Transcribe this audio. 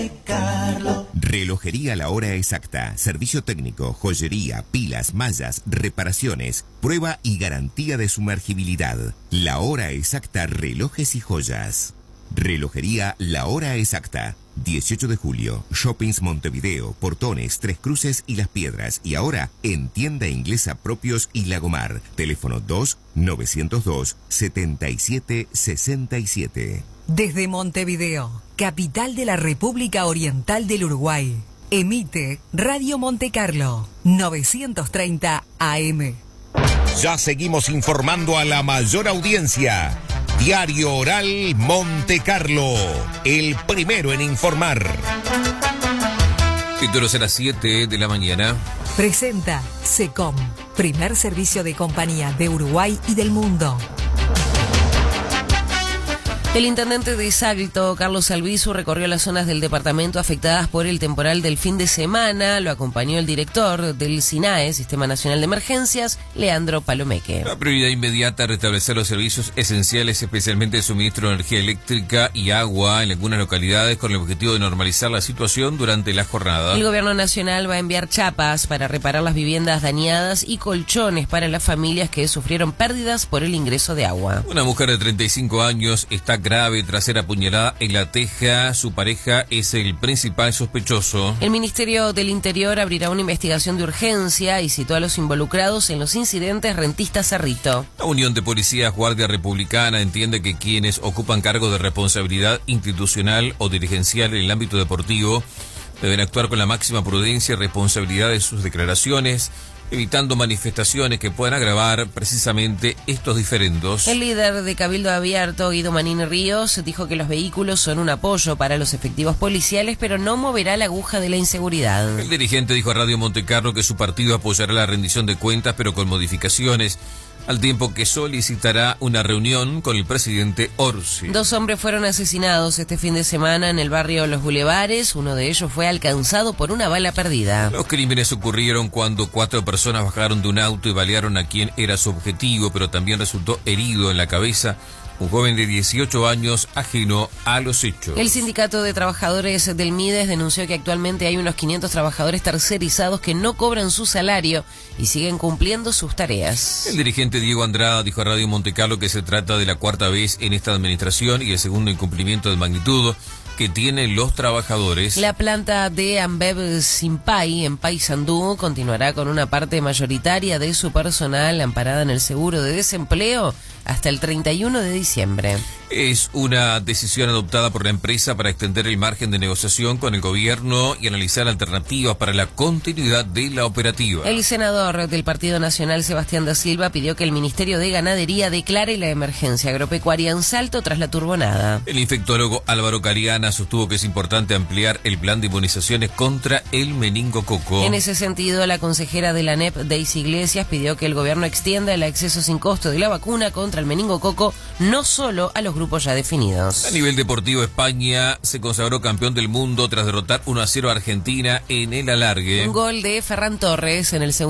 Relojería La Hora Exacta. Servicio técnico, joyería, pilas, mallas, reparaciones, prueba y garantía de sumergibilidad. La Hora Exacta, relojes y joyas. Relojería La Hora Exacta. 18 de julio, Shoppings Montevideo, Portones, Tres Cruces y Las Piedras. Y ahora en Tienda Inglesa Propios y Lagomar. Teléfono 2-902-7767. Desde Montevideo, capital de la República Oriental del Uruguay, emite Radio Monte Carlo, 930 AM. Ya seguimos informando a la mayor audiencia. Diario Oral Monte Carlo, el primero en informar. Títulos a las 7 de la mañana. Presenta SECOM, primer servicio de compañía de Uruguay y del mundo. El intendente de Salto, Carlos Albizu, recorrió las zonas del departamento afectadas por el temporal del fin de semana. Lo acompañó el director del SINAE, Sistema Nacional de Emergencias, Leandro Palomeque. La prioridad inmediata es restablecer los servicios esenciales, especialmente el suministro de energía eléctrica y agua en algunas localidades, con el objetivo de normalizar la situación durante la jornada. El gobierno nacional va a enviar chapas para reparar las viviendas dañadas y colchones para las familias que sufrieron pérdidas por el ingreso de agua. Una mujer de 35 años está grave tras ser apuñalada en La Teja. Su pareja es el principal sospechoso. El Ministerio del Interior abrirá una investigación de urgencia y citó a los involucrados en los incidentes Rentistas Cerrito. La Unión de Policías Guardia Republicana entiende que quienes ocupan cargos de responsabilidad institucional o dirigencial en el ámbito deportivo deben actuar con la máxima prudencia y responsabilidad de sus declaraciones, evitando manifestaciones que puedan agravar precisamente estos diferendos. El líder de Cabildo Abierto, Guido Manini Ríos, dijo que los vehículos son un apoyo para los efectivos policiales, pero no moverá la aguja de la inseguridad. El dirigente dijo a Radio Monte Carlo que su partido apoyará la rendición de cuentas, pero con modificaciones, al tiempo que solicitará una reunión con el presidente Orsi. 2 hombres fueron asesinados este fin de semana en el barrio Los Bulevares. Uno de ellos fue alcanzado por una bala perdida. Los crímenes ocurrieron cuando 4 personas bajaron de un auto y balearon a quien era su objetivo, pero también resultó herido en la cabeza un joven de 18 años ajeno a los hechos. El Sindicato de Trabajadores del MIDES denunció que actualmente hay unos 500 trabajadores tercerizados que no cobran su salario y siguen cumpliendo sus tareas. El dirigente Diego Andrada dijo a Radio Monte Carlo que se trata de la 4ª vez en esta administración y el segundo incumplimiento de magnitud que tienen los trabajadores. La planta de Ambev Simpay en Paysandú continuará con una parte mayoritaria de su personal amparada en el seguro de desempleo hasta el 31 de diciembre. Es una decisión adoptada por la empresa para extender el margen de negociación con el gobierno y analizar alternativas para la continuidad de la operativa. El senador del Partido Nacional, Sebastián da Silva, pidió que el Ministerio de Ganadería declare la emergencia agropecuaria en Salto tras la turbonada. El infectólogo Álvaro Cariana sostuvo que es importante ampliar el plan de inmunizaciones contra el meningococo. En ese sentido, la consejera de la ANEP, Daisy Iglesias, pidió que el gobierno extienda el acceso sin costo de la vacuna contra el meningococo no solo a los grupos ya definidos. A nivel deportivo, España se consagró campeón del mundo tras derrotar 1-0 a Argentina en el alargue. Un gol de Ferran Torres en el segundo